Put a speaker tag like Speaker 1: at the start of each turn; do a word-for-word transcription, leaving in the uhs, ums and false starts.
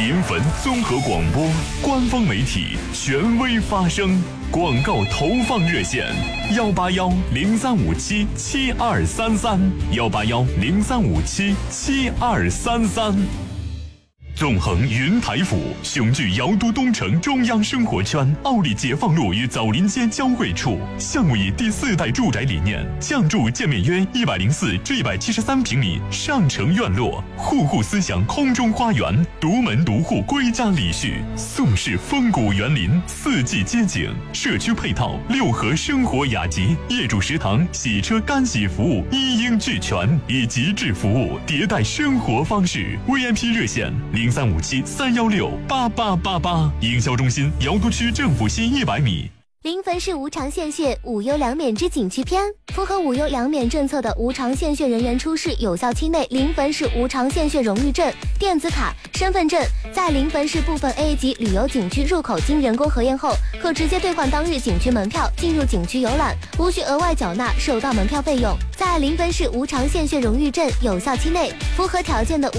Speaker 1: 临汾综合广播官方媒体，权威发声。广告投放热线：幺八幺零三五七七二三三，幺八幺零三五七七二三三。纵横云台府，雄踞瑶都东城中央生活圈，奥利解放路与枣林街交汇处。项目以第四代住宅理念，降筑建面约一百零四至一百七十三平米上城院落，户户思想空中花园，独门独户归家礼序，宋式风骨园林，四季街景，社区配套六合生活雅集，业主食堂、洗车干洗服务一应俱全，以极致服务迭代生活方式。V I P 热线零三五七三幺六八八八八，营销中心瑶都区政府西一百米。
Speaker 2: 临汾市无偿献血无忧两免之景区篇，符合无忧两免政策的无偿献血人员出示有效期内临汾市无偿献血荣誉证、电子卡、身份证，在临汾市部分 A 级旅游景区入口经人工核验后，可直接兑换当日景区门票进入景区游览，无需额外缴纳首道门票费用。在临汾市无偿献血荣誉证有效期内，符合条件的